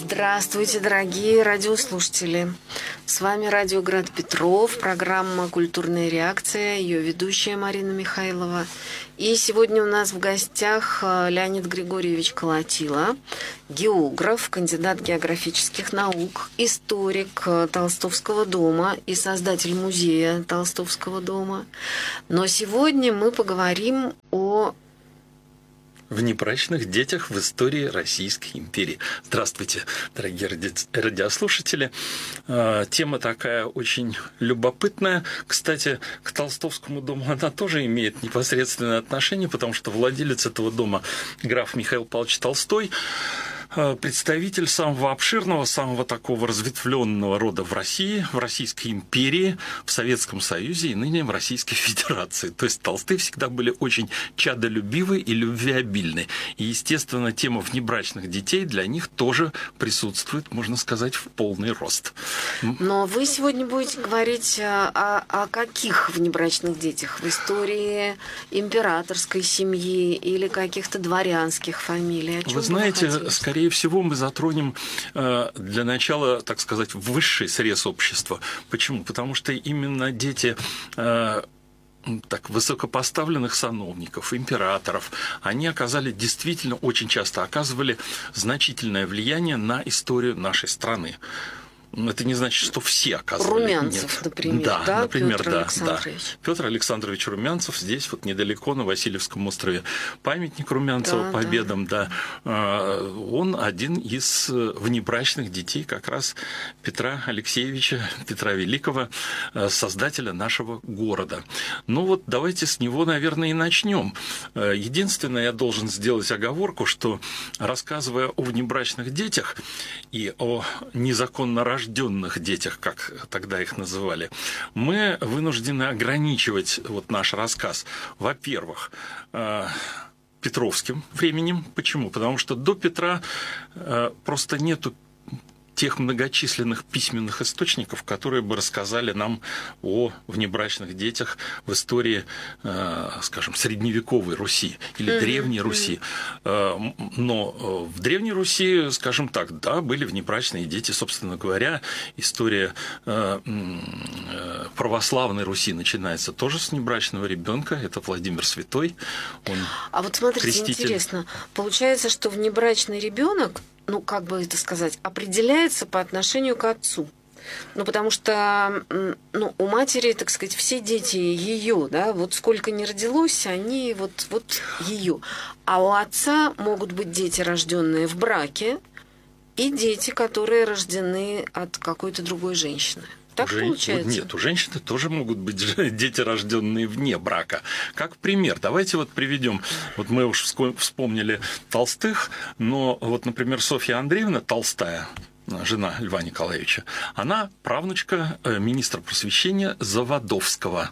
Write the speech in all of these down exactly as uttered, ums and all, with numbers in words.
Здравствуйте, дорогие радиослушатели! С вами радио Град Петров, программа «Культурная реакция», ее ведущая Марина Михайлова. И сегодня у нас в гостях Леонид Григорьевич Колотила, географ, кандидат географических наук, историк Толстовского дома и создатель музея Толстовского дома. Но сегодня мы поговорим о внебрачных детях в истории Российской империи. Здравствуйте, дорогие ради- радиослушатели. Э, тема такая очень любопытная. Кстати, к Толстовскому дому она тоже имеет непосредственное отношение, потому что владелец этого дома, граф Михаил Павлович Толстой, представитель самого обширного, самого такого разветвленного рода в России, в Российской империи, в Советском Союзе и ныне в Российской Федерации. То есть Толстые всегда были очень чадолюбивы и любвеобильны. И, естественно, тема внебрачных детей для них тоже присутствует, можно сказать, в полный рост. Но вы сегодня будете говорить о, о каких внебрачных детях? В истории императорской семьи или каких-то дворянских фамилий? О чем вы знаете, вы скорее всего, мы затронем э, для начала, так сказать, высший срез общества. Почему? Потому что именно дети э, так, высокопоставленных сановников, императоров, они оказали действительно, очень часто оказывали значительное влияние на историю нашей страны. Это не значит, что все оказывали. Румянцев, Нет. например, да, да, например, Петр да, Александрович. Да. Петр Александрович Румянцев здесь вот недалеко на Васильевском острове. Памятник Румянцева да, победам, да. да. Он один из внебрачных детей как раз Петра Алексеевича, Петра Великого, создателя нашего города. Ну вот давайте с него, наверное, и начнем. Единственное, я должен сделать оговорку, что рассказывая о внебрачных детях и о незаконно рожденных рожденных детях, как тогда их называли, мы вынуждены ограничивать вот наш рассказ, во-первых, петровским временем. Почему? Потому что до Петра просто нету тех многочисленных письменных источников, которые бы рассказали нам о внебрачных детях в истории, скажем, средневековой Руси или mm-hmm. Древней Руси. Но в Древней Руси, скажем так, да, были внебрачные дети, собственно говоря, история православной Руси начинается тоже с внебрачного ребенка, это Владимир Святой. Он а вот смотрите, креститель. Интересно, получается, что внебрачный ребенок, ну, как бы это сказать, определяется по отношению к отцу. Ну, потому что ну, у матери, так сказать, все дети ее, да, вот сколько ни родилось, они вот, вот ее. А у отца могут быть дети, рожденные в браке, и дети, которые рождены от какой-то другой женщины. Так Жен... получается? Нет, у женщины тоже могут быть дети, рожденные вне брака. Как пример, давайте вот приведем. Вот мы уж вспомнили Толстых, но вот, например, Софья Андреевна Толстая, жена Льва Николаевича, она правнучка министра просвещения Заводовского.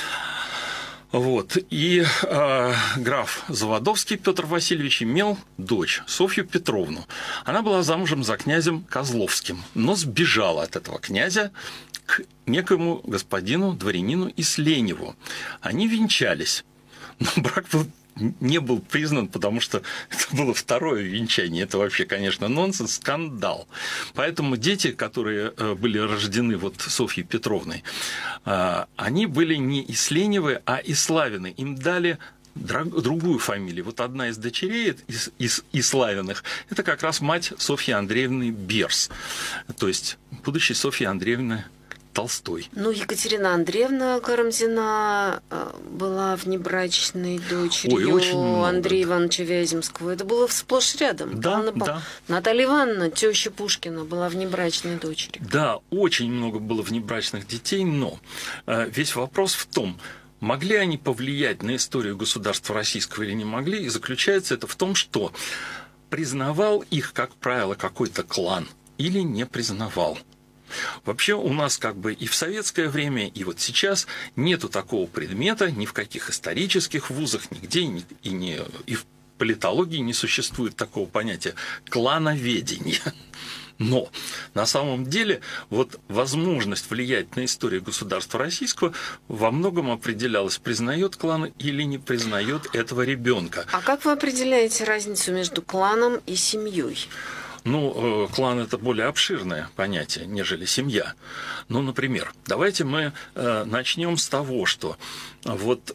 Вот. И э, граф Заводовский Петр Васильевич имел дочь Софью Петровну. Она была замужем за князем Козловским, но сбежала от этого князя к некоему господину, дворянину Исленеву. Они венчались, но брак был не был признан, потому что это было второе венчание. Это вообще, конечно, нонсенс, скандал. Поэтому дети, которые были рождены вот Софьей Петровной, они были не Исленевы, а Иславины. Им дали другую фамилию. Вот одна из дочерей из, из Иславиных – это как раз мать Софьи Андреевны Берс. То есть будущей Софьи Андреевны Толстой. Ну, Екатерина Андреевна Карамзина была внебрачной дочерью Ой, очень много. Андрея Ивановича Вяземского. Это было сплошь рядом. Да, Анна, да. Наталья Ивановна, теща Пушкина, была внебрачной дочерью. Да, очень много было внебрачных детей, но весь вопрос в том, могли они повлиять на историю государства российского или не могли, и заключается это в том, что признавал их, как правило, какой-то клан или не признавал. Вообще у нас как бы и в советское время, и вот сейчас нету такого предмета ни в каких исторических вузах, нигде, и, не, и в политологии не существует такого понятия клановедения. Но на самом деле вот возможность влиять на историю государства российского во многом определялась, признает клан или не признает этого ребенка. А как вы определяете разницу между кланом и семьей? Ну, клан – это более обширное понятие, нежели семья. Ну, например, давайте мы начнем с того, что вот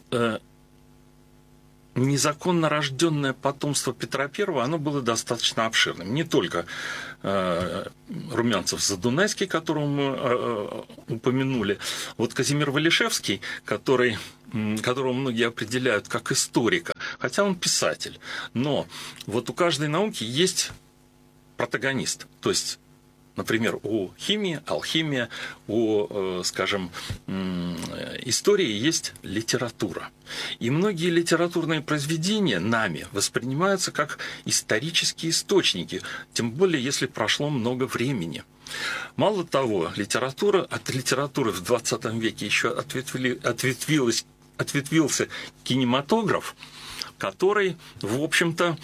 незаконно рожденное потомство Петра Первого, оно было достаточно обширным. Не только э, Румянцев-Задунайский, которого мы э, упомянули. Вот Казимир Валишевский, который, которого многие определяют как историка, хотя он писатель. Но вот у каждой науки есть протагонист. То есть, например, у химии, алхимия, у, скажем, истории есть литература. И многие литературные произведения нами воспринимаются как исторические источники, тем более, если прошло много времени. Мало того, литература, от литературы в двадцатом веке еще ответвили, ответвилась, ответвился кинематограф, который, в общем-то,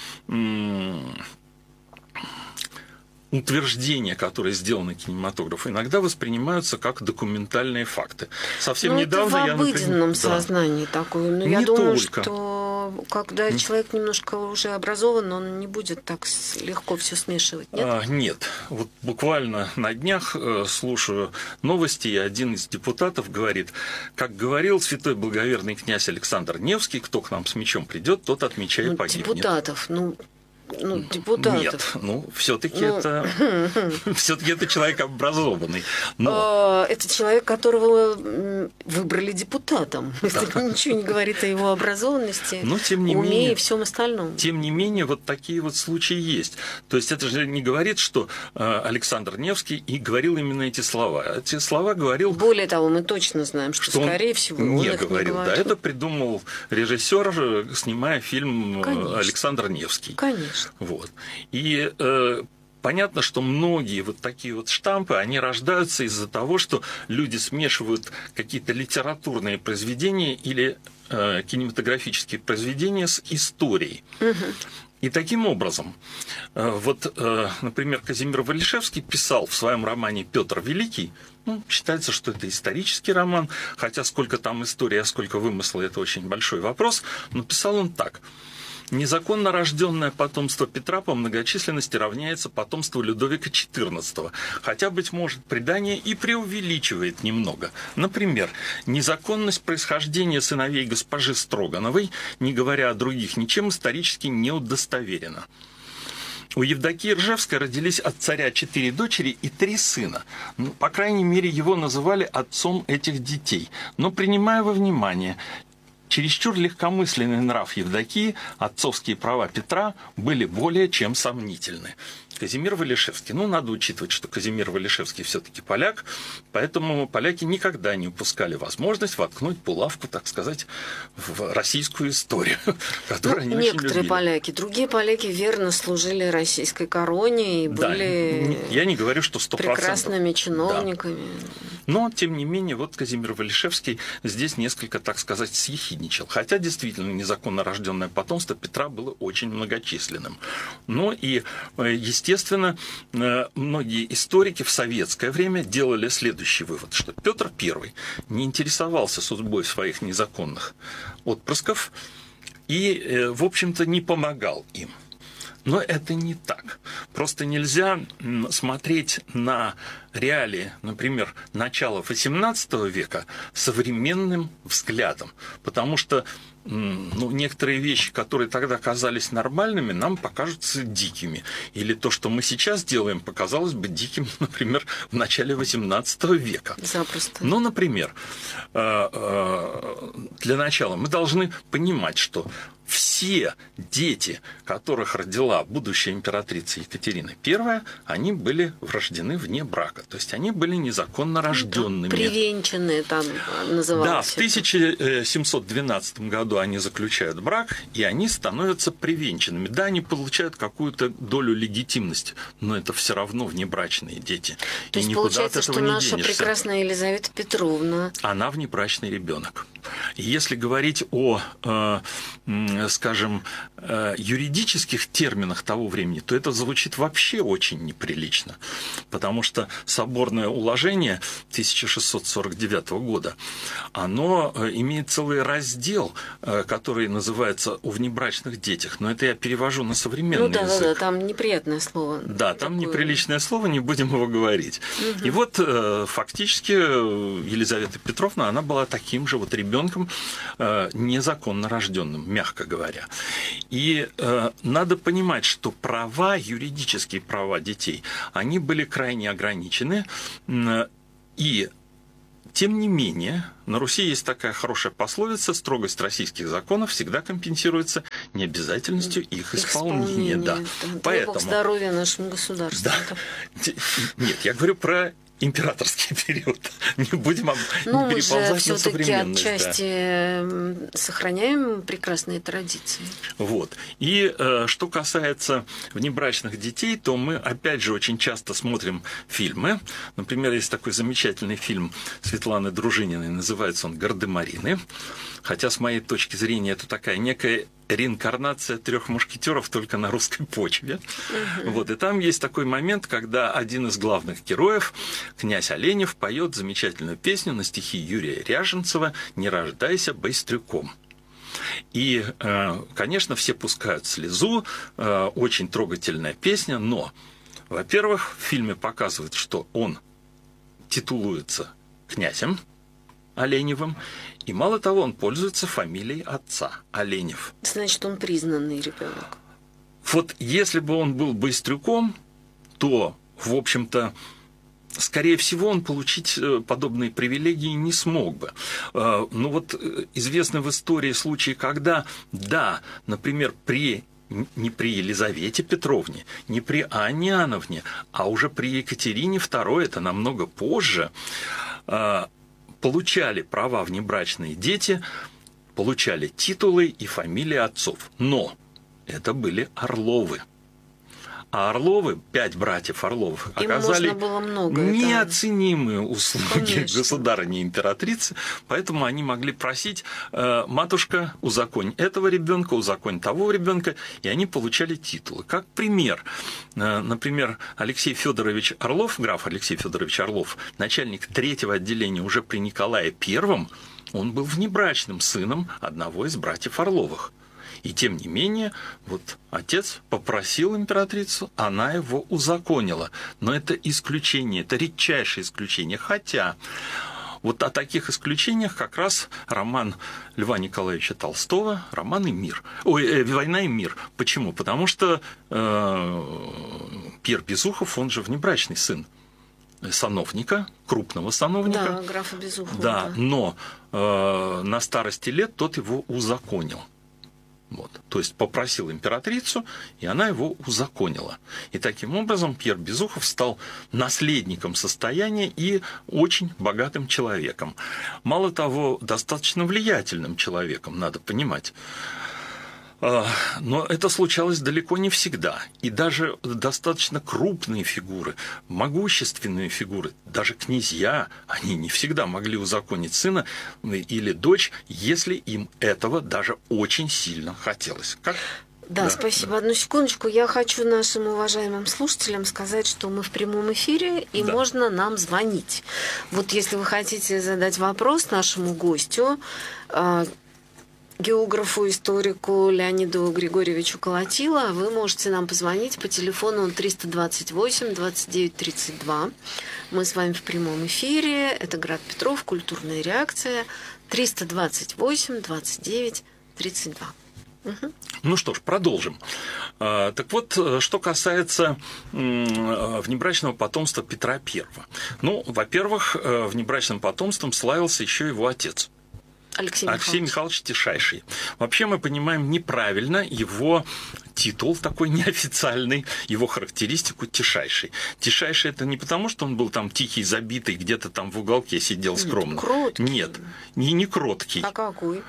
утверждения, которые сделаны кинематографом, иногда воспринимаются как документальные факты. Совсем ну, недавно это в я, обыденном например, сознании да. такое. Но Не я думаю, только. что когда не... человек немножко уже образован, он не будет так легко все смешивать. Нет? А, нет. Вот буквально на днях э, слушаю новости, и один из депутатов говорит, как говорил святой благоверный князь Александр Невский, кто к нам с мечом придет, тот от меча ну, и погибнет. Депутатов, ну. Ну, депутатов. Нет, ну, все-таки ну... это все-таки это человек образованный. Но... Это человек, которого выбрали депутатом. Это ничего не говорит о его образованности, Но, тем не уме менее, и всем остальном. Тем не менее, вот такие вот случаи есть. То есть это же не говорит, что Александр Невский и говорил именно эти слова. Эти слова говорил... Более того, мы точно знаем, что, что скорее всего, он не их говорил. не Да, это придумал режиссер, снимая фильм Конечно. Александр Невский. Конечно. Вот. И э, понятно, что многие вот такие вот штампы, они рождаются из-за того, что люди смешивают какие-то литературные произведения или э, кинематографические произведения с историей. Угу. И таким образом, э, вот, э, например, Казимир Валишевский писал в своем романе «Петр Великий», ну, считается, что это исторический роман, хотя сколько там истории, а сколько вымысла, это очень большой вопрос, но писал он так. Незаконно рожденное потомство Петра по многочисленности равняется потомству Людовика четырнадцатого, хотя, быть может, предание и преувеличивает немного. Например, незаконность происхождения сыновей госпожи Строгановой, не говоря о других, ничем исторически не удостоверена. У Евдокии Ржевской родились от царя четыре дочери и три сына. Ну, по крайней мере, его называли отцом этих детей. Но, принимая во внимание чересчур легкомысленный нрав Евдокии, отцовские права Петра были более чем сомнительны. Казимир Валишевский. Ну, надо учитывать, что Казимир Валишевский все-таки поляк, поэтому поляки никогда не упускали возможность воткнуть булавку, так сказать, в российскую историю, которую ну, они очень некоторые любили. поляки. Другие поляки верно служили российской короне и да, были я не говорю, что сто процентов. прекрасными чиновниками. Да. Но, тем не менее, вот Казимир Валишевский здесь несколько, так сказать, съехидничал. Хотя, действительно, незаконно рожденное потомство Петра было очень многочисленным. Но и, естественно, Естественно, многие историки в советское время делали следующий вывод, что Петр Первый не интересовался судьбой своих незаконных отпрысков и, в общем-то, не помогал им. Но это не так. Просто нельзя смотреть на реалии, например, начала восемнадцатого века современным взглядом, потому что ну, некоторые вещи, которые тогда казались нормальными, нам покажутся дикими. Или то, что мы сейчас делаем, показалось бы диким, например, в начале восемнадцатого века. Запросто. Ну, например, для начала мы должны понимать, что все дети, которых родила будущая императрица Екатерина Первая, они были рождены вне брака. То есть они были незаконно рожденными. Привенчанные там называлось. Да, в тысяча семьсот двенадцатом году они заключают брак, и они становятся привенчанными. Да, они получают какую-то долю легитимности, но это все равно внебрачные дети. То и есть получается, от этого что не наша денешься. прекрасная Елизавета Петровна... Она внебрачный ребенок. Если говорить о, скажем, юридических терминах того времени, то это звучит вообще очень неприлично, потому что соборное уложение тысяча шестьсот сорок девятого года, оно имеет целый раздел, который называется «О внебрачных детях», но это я перевожу на современный ну, да, язык. Да, да, там неприятное слово. Да, там такое... неприличное слово, не будем его говорить. Угу. И вот фактически Елизавета Петровна, она была таким же вот ребенком незаконно рожденным, мягко говоря. И э, надо понимать, что права, юридические права детей, они были крайне ограничены. Э, и тем не менее, на Руси есть такая хорошая пословица: строгость российских законов всегда компенсируется необязательностью их исполнения. исполнение Да. Да. Поэтому... Бог здоровья нашему государству. Да. Нет, я говорю про императорский период. Не будем об... ну, не переползать на современность. Мы же отчасти да. сохраняем прекрасные традиции. Вот. И э, что касается внебрачных детей, то мы, опять же, очень часто смотрим фильмы. Например, есть такой замечательный фильм Светланы Дружининой, называется он «Гардемарины». Хотя, с моей точки зрения, это такая некая реинкарнация трех мушкетеров только на русской почве. Угу. Вот. И там есть такой момент, когда один из главных героев, князь Оленев, поет замечательную песню на стихи Юрия Ряженцева «Не рождайся байстрюком». И, конечно, все пускают слезу, очень трогательная песня, но, во-первых, в фильме показывают, что он титулуется князем Оленевым, и мало того, он пользуется фамилией отца Оленев. Значит, он признанный ребенок. Вот если бы он был байстрюком, то, в общем-то, скорее всего, он получить подобные привилегии не смог бы. Ну вот известны в истории случаи, когда, да, например, при не при Елизавете Петровне, не при Анне Иоанновне, а уже при Екатерине второй, это намного позже, получали права внебрачные дети, получали титулы и фамилии отцов. Но это были Орловы. А Орловы, пять братьев Орловых, им оказали много, неоценимые это... услуги Конечно. государыни-императрицы, поэтому они могли просить: матушка, узаконь этого ребенка, узаконь того ребенка, и они получали титулы. Как пример, например, Алексей Федорович Орлов, граф Алексей Федорович Орлов, начальник третьего отделения уже при Николае Первом, он был внебрачным сыном одного из братьев Орловых. И тем не менее, вот отец попросил императрицу, она его узаконила. Но это исключение, это редчайшее исключение. Хотя вот о таких исключениях как раз роман Льва Николаевича Толстого, роман и мир. Ой, э, «Война и мир». Почему? Потому что э, Пьер Безухов, он же внебрачный сын сановника, крупного сановника. Да, графа Безухова. Да, да. но э, на старости лет тот его узаконил. Вот. То есть попросил императрицу, и она его узаконила. И таким образом Пьер Безухов стал наследником состояния и очень богатым человеком. Мало того, достаточно влиятельным человеком, надо понимать. Но это случалось далеко не всегда. И даже достаточно крупные фигуры, могущественные фигуры, даже князья, они не всегда могли узаконить сына или дочь, если им этого даже очень сильно хотелось. Как? Да, Да, спасибо. да. Одну секундочку. Я хочу нашим уважаемым слушателям сказать, что мы в прямом эфире, и Да. можно нам звонить. Вот если вы хотите задать вопрос нашему гостю, географу, историку Леониду Григорьевичу Колотило, вы можете нам позвонить по телефону триста двадцать восемь двадцать девять тридцать два. Мы с вами в прямом эфире. Это Град Петров, культурная реакция. триста двадцать восемь двадцать девять тридцать два. Угу. Ну что ж, продолжим. Так вот, что касается внебрачного потомства Петра Первого. Ну, во-первых, внебрачным потомством славился еще его отец. Алексей, Алексей Михайлович. Михайлович Тишайший. Вообще мы понимаем неправильно его титул такой неофициальный, его характеристику Тишайший. Тишайший это не потому, что он был там тихий, забитый, где-то там в уголке сидел скромно. Кроткий. Нет, не, не кроткий. А какой?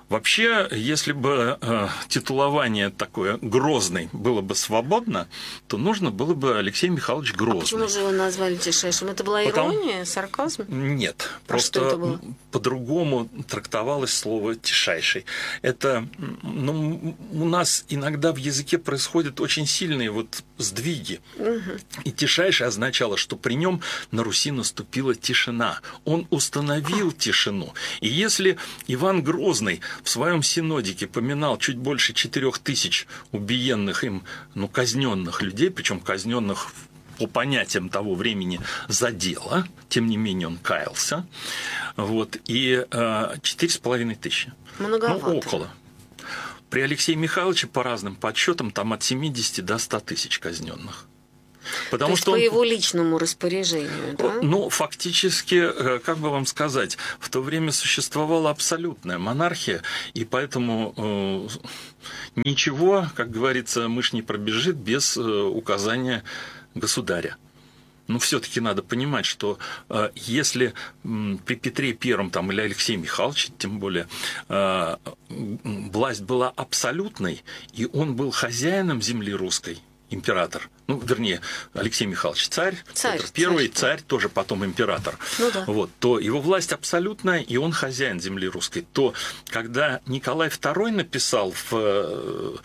Вообще, если бы э, титулование такое Грозный было бы свободно, то нужно было бы Алексей Михайлович Грозный. А почему же его назвали Тишайшим? Это была ирония, Потому... сарказм? Нет, а просто по-другому трактовалось слово Тишайший. Это, ну, у нас иногда в языке происходят очень сильные вот сдвиги. Угу. И Тишайший означало, что при нем на Руси наступила тишина. Он установил тишину. И если Иван Грозный в своем синодике поминал чуть больше четырех тысяч убиенных им, ну, казненных людей, причем казненных по понятиям того времени за дело, тем не менее он каялся, вот, и четыре с половиной тысячи. Многовато. Ну, около. При Алексее Михайловиче, по разным подсчетам, там от семидесяти до ста тысяч казненных. Потому То есть что по он, его личному распоряжению, да? Ну, фактически, как бы вам сказать, в то время существовала абсолютная монархия, и поэтому э, ничего, как говорится, мышь не пробежит без э, указания государя. Но все-таки надо понимать, что э, если э, при Петре Первом там, или Алексее Михайловиче, тем более, э, власть была абсолютной, и он был хозяином земли русской, император, ну, вернее, Алексей Михайлович царь, царь Петр Первый, царь, царь, тоже потом император, ну, да. Вот, то его власть абсолютная, и он хозяин земли русской. То, когда Николай Второй написал в,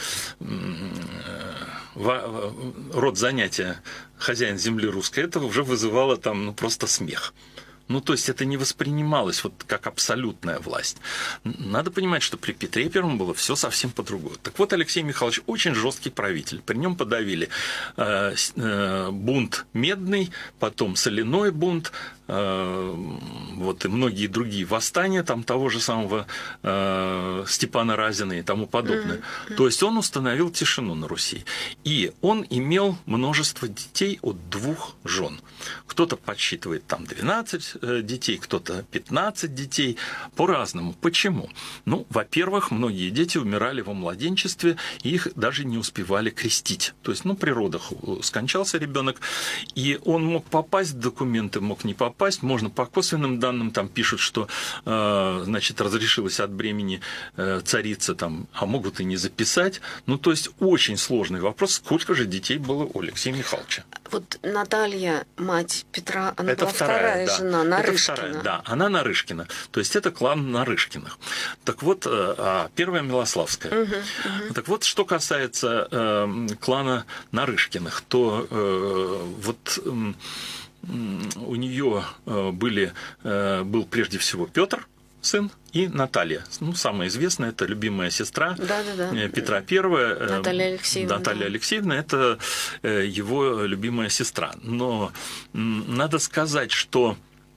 в род занятия хозяин земли русской, это уже вызывало там ну, просто смех. Ну, то есть это не воспринималось вот как абсолютная власть. Надо понимать, что при Петре Первом было все совсем по-другому. Так вот, Алексей Михайлович очень жесткий правитель. При нем подавили э, э, бунт медный, потом соляной бунт, э, вот и многие другие восстания там того же самого э, Степана Разина и тому подобное. Mm-hmm. То есть он установил тишину на Руси. И он имел множество детей от двух жен. Кто-то подсчитывает там двенадцать детей, кто-то пятнадцать детей, по-разному. Почему? Ну, во-первых, многие дети умирали во младенчестве, и их даже не успевали крестить. То есть, ну, при родах скончался ребенок, и он мог попасть в документы, мог не попасть. Можно по косвенным данным, там пишут, что, э, значит, разрешилось от бремени э, царица, там, а могут и не записать. Ну, то есть, очень сложный вопрос, сколько же детей было у Алексея Михайловича. Вот Наталья, мать Петра, она это была вторая, вторая да. жена, Нарышкина. Это вторая, да, она Нарышкина. То есть это клан Нарышкиных. Так вот, а первая Милославская. Угу, угу. Так вот, что касается э, клана Нарышкиных, то э, вот э, у нее были, э, был прежде всего Петр, сын, и Наталья. Ну, самая известная, это любимая сестра да, да, да. Петра Первого. Наталья Алексеевна. Наталья да. Алексеевна – это его любимая сестра. Но надо сказать, что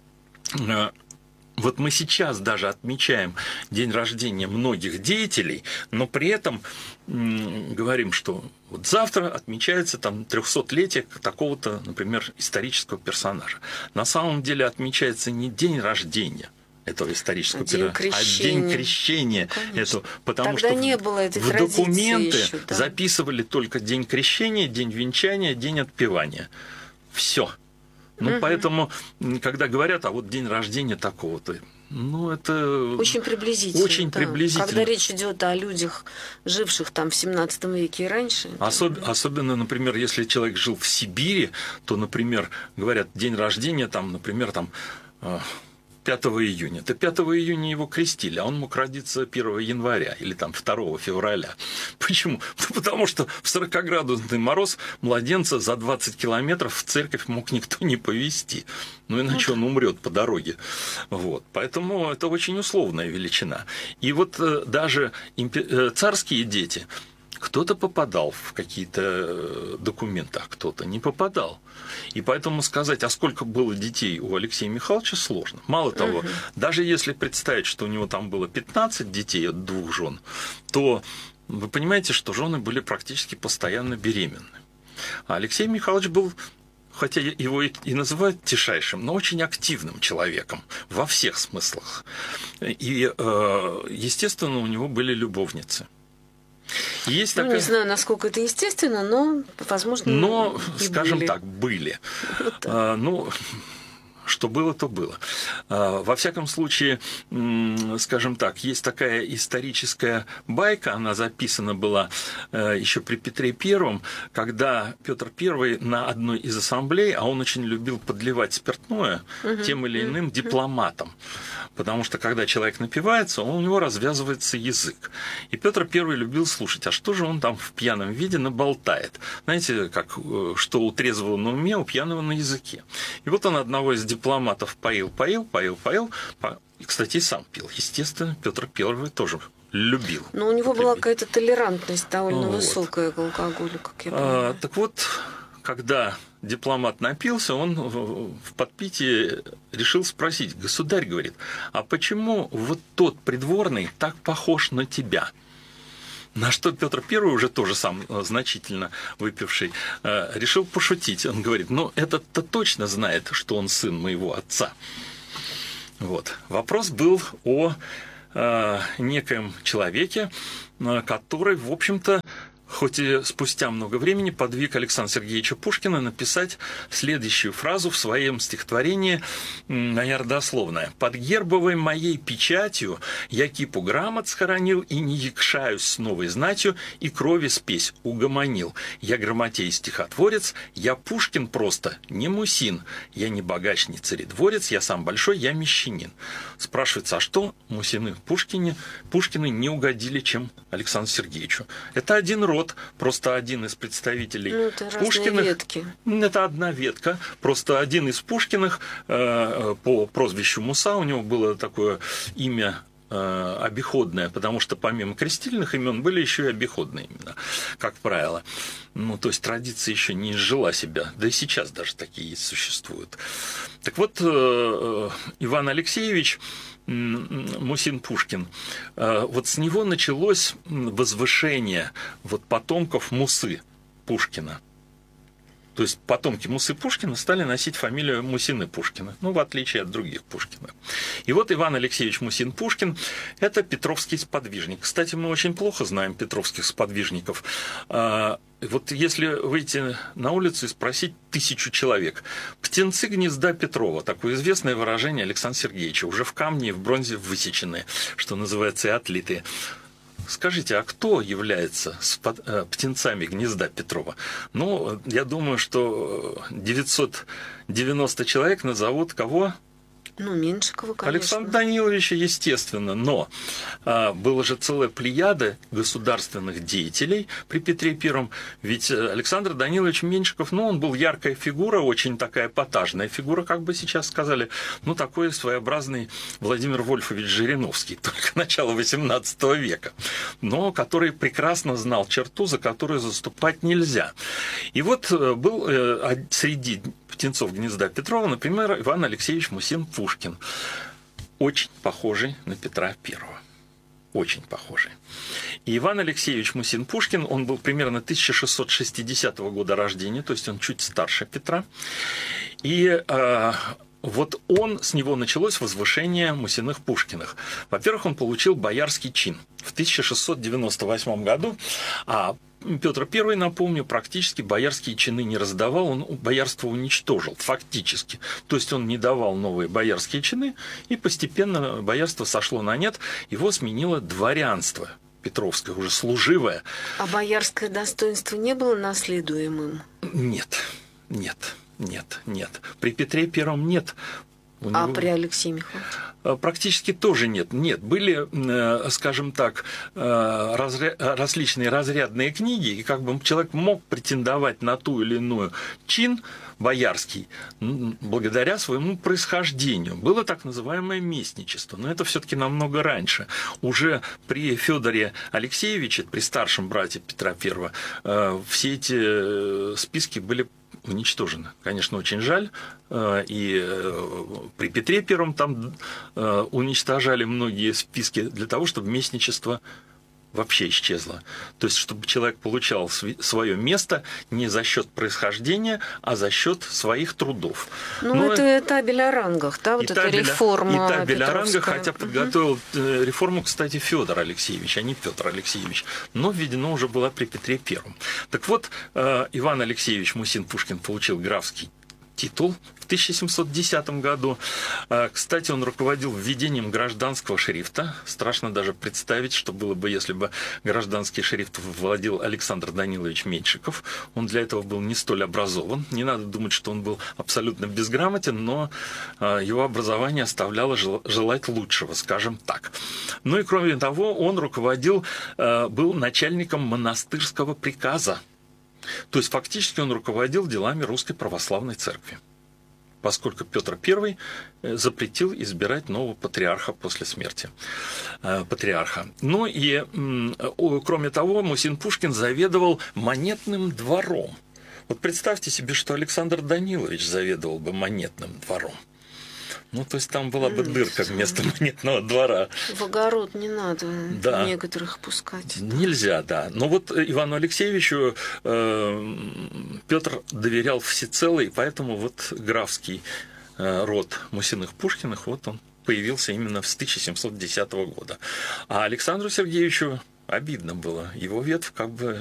вот мы сейчас даже отмечаем день рождения многих деятелей, но при этом говорим, что вот завтра отмечается там трехсотлетие такого-то, например, исторического персонажа. На самом деле отмечается не день рождения этого исторического периода, а день крещения. Это, потому Тогда что не было этой в документы еще, да? записывали только день крещения, день венчания, день отпевания. Все. Ну, угу. Поэтому, когда говорят, а вот день рождения такого-то, ну, это... Очень приблизительно. Очень да. приблизительно. Когда речь идет о людях, живших там в семнадцатом веке и раньше. Особ... Да. Особенно, например, если человек жил в Сибири, то, например, говорят, день рождения, там, например, там... пятого июня. То пятого июня его крестили, а он мог родиться первого января или там второго февраля. Почему? Ну, потому что в сорокаградусный мороз младенца за двадцать километров в церковь мог никто не повезти. Ну, иначе он умрет по дороге. Вот. Поэтому это очень условная величина. И вот даже царские дети, кто-то попадал в какие-то документы, а кто-то не попадал. И поэтому сказать, а сколько было детей у Алексея Михайловича, сложно. Мало того, угу. даже если представить, что у него там было пятнадцать детей от двух жен, то вы понимаете, что жены были практически постоянно беременны. А Алексей Михайлович был, хотя его и называют тишайшим, но очень активным человеком во всех смыслах. И, естественно, у него были любовницы. Есть ну, такая... не знаю, насколько это естественно, но, возможно, но, и скажем были. так, были. Вот так. А, ну, что было, то было. Во всяком случае, скажем так, есть такая историческая байка, она записана была еще при Петре Первом, когда Петр Первый на одной из ассамблей, а он очень любил подливать спиртное угу. тем или иным дипломатам, потому что когда человек напивается, у него развязывается язык. И Петр Первый любил слушать, а что же он там в пьяном виде наболтает. Знаете, как, что у трезвого на уме, у пьяного на языке. И вот он одного из дипломатов поил, поил, поил, поил. И, кстати, и сам пил. Естественно, Петр Первый тоже любил. Но у него употребить. Была какая-то толерантность довольно вот. Высокая к алкоголю, как я понимаю. А, так вот, когда дипломат напился, он в подпитии решил спросить: государь, говорит, а почему вот тот придворный так похож на тебя? На что Петр Первый, уже тоже сам значительно выпивший, решил пошутить. Он говорит: ну, этот-то точно знает, что он сын моего отца. Вот. Вопрос был о э, некоем человеке, который, в общем-то, хоть и спустя много времени подвиг Александра Сергеевича Пушкина написать следующую фразу в своем стихотворении, наверное, дословная: «Под гербовой моей печатью я кипу грамот схоронил, и не якшаюсь с новой знатью, и крови спесь угомонил. Я грамотей стихотворец, я Пушкин просто, не Мусин. Я не богач, не царедворец, я сам большой, я мещанин». Спрашивается, а что Мусины в Пушкине, Пушкины не угодили чем Александру Сергеевичу? Это один род. Просто один из представителей ну, это Пушкиных. Ветки. Это одна ветка. Просто один из Пушкиных э, по прозвищу Муса, у него было такое имя э, обиходное, потому что помимо крестильных имен были еще и обиходные имена, как правило. Ну, то есть традиция еще не изжила себя. Да и сейчас даже такие есть, существуют. Так вот, э, Иван Алексеевич Мусин Пушкин, вот с него началось возвышение вот потомков Мусы Пушкина. То есть потомки Мусы Пушкина стали носить фамилию Мусины Пушкина, ну, в отличие от других Пушкиных. И вот Иван Алексеевич Мусин Пушкин – это петровский сподвижник. Кстати, мы очень плохо знаем петровских сподвижников. Вот если выйти на улицу и спросить тысячу человек: «Птенцы гнезда Петрова», такое известное выражение Александра Сергеевича, уже в камне и в бронзе высеченные, что называется, и отлитые. Скажите, а кто является птенцами гнезда Петрова? Ну, я думаю, что девятьсот девяносто человек назовут кого? Ну, Меньшикова, конечно. Александра Даниловича, естественно, но а, было же целая плеяда государственных деятелей при Петре Первом, ведь Александр Данилович Меньшиков, ну, он был яркая фигура, очень такая эпатажная фигура, как бы сейчас сказали, ну, такой своеобразный Владимир Вольфович Жириновский, только начала восемнадцатого века, но который прекрасно знал черту, за которую заступать нельзя. И вот был э, среди птенцов гнезда Петрова, например, Иван Алексеевич Мусин Пушкин, очень похожий на Петра Первого. Очень похожий. И Иван Алексеевич Мусин Пушкин, он был примерно тысяча шестьсот шестидесятого года рождения, то есть он чуть старше Петра. И э, вот он, с него началось возвышение Мусиных Пушкиных. Во-первых, он получил боярский чин в тысяча шестьсот девяносто восьмом году, а Петр Первый, напомню, практически боярские чины не раздавал, он боярство уничтожил фактически. То есть он не давал новые боярские чины, и постепенно боярство сошло на нет, его сменило дворянство петровское, уже служивое. А боярское достоинство не было наследуемым? Нет, нет, нет, нет. При Петре Первом нет. У а него... при Алексее Михайловиче? Практически тоже нет. Нет, были, скажем так, разря... различные разрядные книги, и как бы человек мог претендовать на ту или иную чин боярский благодаря своему происхождению. Было так называемое местничество, но это все-таки намного раньше. Уже при Федоре Алексеевиче, при старшем брате Петра Первого, все эти списки были уничтожено. Конечно, очень жаль. И при Петре Первом там уничтожали многие списки для того, чтобы местничество вообще исчезло. То есть, чтобы человек получал свое место не за счет происхождения, а за счет своих трудов. Ну, Но это табель о рангах, да, вот эта реформа. И табель о рангах, хотя подготовил угу. реформу, кстати, Федор Алексеевич, а не Петр Алексеевич. Но введено уже была при Петре Первом. Так вот, Иван Алексеевич Мусин Пушкин получил графский титул в тысяча семьсот десятом году. Кстати, он руководил введением гражданского шрифта. Страшно даже представить, что было бы, если бы гражданский шрифт владел Александр Данилович Меньшиков. Он для этого был не столь образован. Не надо думать, что он был абсолютно безграмотен, но его образование оставляло желать лучшего, скажем так. Ну и кроме того, он руководил, был начальником монастырского приказа. То есть фактически он руководил делами Русской Православной Церкви, поскольку Петр Первый запретил избирать нового патриарха после смерти э, патриарха. Ну и, э, кроме того, Мусин-Пушкин заведовал монетным двором. Вот представьте себе, что Александр Данилович заведовал бы монетным двором. Ну, то есть там была бы дырка вместо монетного двора. В огород не надо, да. Некоторых пускать. Нельзя, да. Но вот Ивану Алексеевичу э, Петр доверял всецело, и поэтому вот графский э, род Мусиных-Пушкиных, вот он появился именно с тысяча семьсот десятого года. А Александру Сергеевичу обидно было. Его ветвь как бы